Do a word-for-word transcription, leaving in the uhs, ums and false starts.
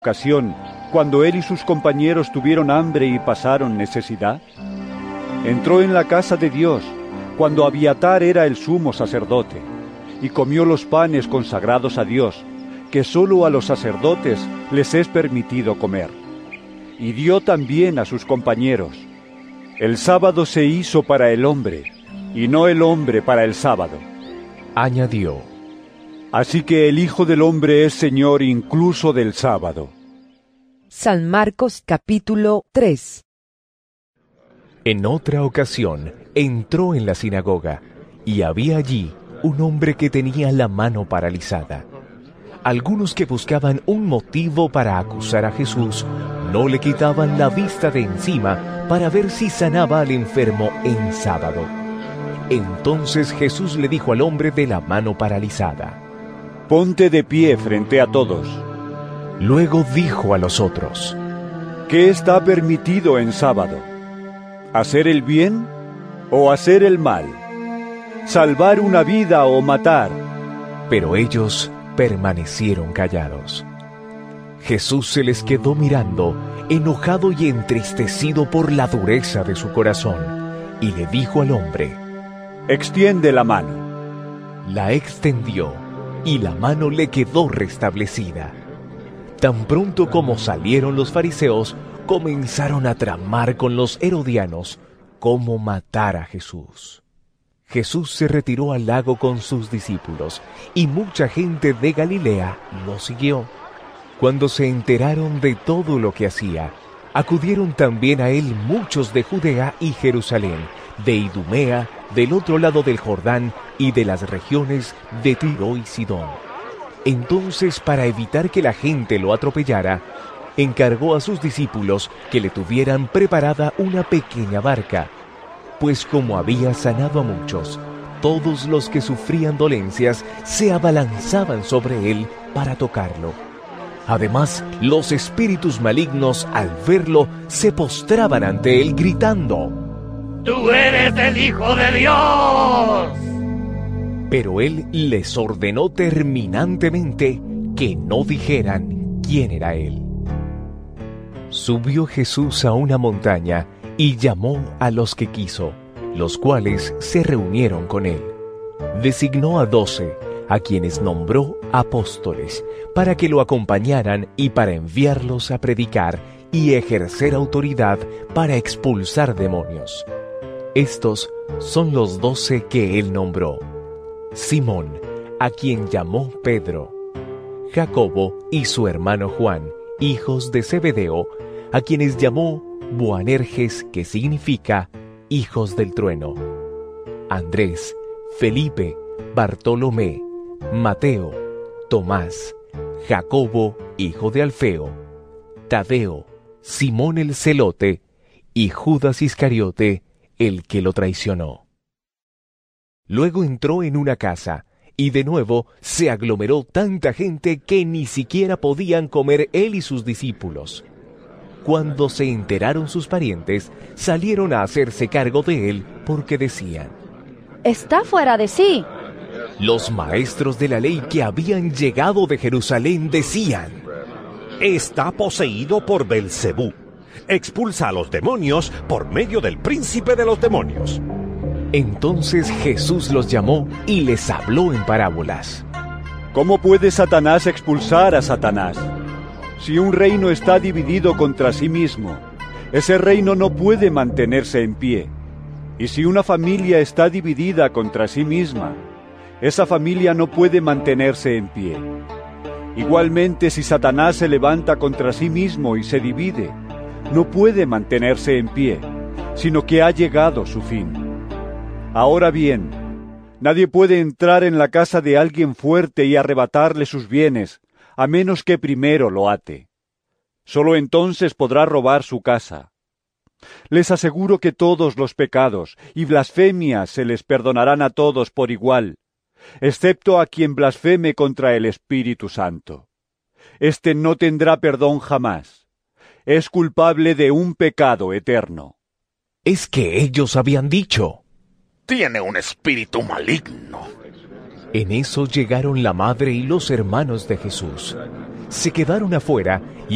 ocasión cuando él y sus compañeros tuvieron hambre y pasaron necesidad? Entró en la casa de Dios cuando Abiatar era el sumo sacerdote, y comió los panes consagrados a Dios, que sólo a los sacerdotes les es permitido comer. Y dio también a sus compañeros. El sábado se hizo para el hombre, y no el hombre para el sábado. Añadió: Así que el Hijo del Hombre es Señor incluso del sábado. San Marcos capítulo tres. En otra ocasión entró en la sinagoga, y había allí un hombre que tenía la mano paralizada. Algunos que buscaban un motivo para acusar a Jesús no le quitaban la vista de encima para ver si sanaba al enfermo en sábado. Entonces Jesús le dijo al hombre de la mano paralizada: Ponte de pie frente a todos. Luego dijo a los otros: ¿Qué está permitido en sábado? ¿Hacer el bien o hacer el mal? ¿Salvar una vida o matar? Pero ellos permanecieron callados. Jesús se les quedó mirando, enojado y entristecido por la dureza de su corazón, y le dijo al hombre: Extiende la mano. La extendió, y la mano le quedó restablecida. Tan pronto como salieron los fariseos, comenzaron a tramar con los herodianos cómo matar a Jesús. Jesús se retiró al lago con sus discípulos, y mucha gente de Galilea lo siguió. Cuando se enteraron de todo lo que hacía, acudieron también a él muchos de Judea y Jerusalén, de Idumea, del otro lado del Jordán y de las regiones de Tiro y Sidón. Entonces, para evitar que la gente lo atropellara, encargó a sus discípulos que le tuvieran preparada una pequeña barca, pues como había sanado a muchos, todos los que sufrían dolencias se abalanzaban sobre él para tocarlo. Además, los espíritus malignos, al verlo, se postraban ante él gritando: ¡Tú eres el Hijo de Dios! Pero él les ordenó terminantemente que no dijeran quién era él. Subió Jesús a una montaña y llamó a los que quiso, los cuales se reunieron con él. Designó a doce, a quienes nombró apóstoles, para que lo acompañaran y para enviarlos a predicar y ejercer autoridad para expulsar demonios. Estos son los doce que él nombró: Simón, a quien llamó Pedro; Jacobo y su hermano Juan, hijos de Zebedeo, a quienes llamó Boanerges, que significa hijos del trueno; Andrés, Felipe, Bartolomé, Mateo, Tomás, Jacobo, hijo de Alfeo, Tadeo, Simón el celote, y Judas Iscariote, el que lo traicionó. Luego entró en una casa, y de nuevo se aglomeró tanta gente que ni siquiera podían comer él y sus discípulos. Cuando se enteraron sus parientes, salieron a hacerse cargo de él, porque decían: Está fuera de sí. Los maestros de la ley que habían llegado de Jerusalén decían: Está poseído por Belcebú. Expulsa a los demonios por medio del príncipe de los demonios. Entonces Jesús los llamó y les habló en parábolas. ¿Cómo puede Satanás expulsar a Satanás? Si un reino está dividido contra sí mismo, ese reino no puede mantenerse en pie. Y si una familia está dividida contra sí misma, esa familia no puede mantenerse en pie. Igualmente, si Satanás se levanta contra sí mismo y se divide, no puede mantenerse en pie, sino que ha llegado su fin. Ahora bien, nadie puede entrar en la casa de alguien fuerte y arrebatarle sus bienes, a menos que primero lo ate. Solo entonces podrá robar su casa. Les aseguro que todos los pecados y blasfemias se les perdonarán a todos por igual, excepto a quien blasfeme contra el Espíritu Santo. Este no tendrá perdón jamás. Es culpable de un pecado eterno. Es que ellos habían dicho: Tiene un espíritu maligno. En eso llegaron la madre y los hermanos de Jesús. Se quedaron afuera y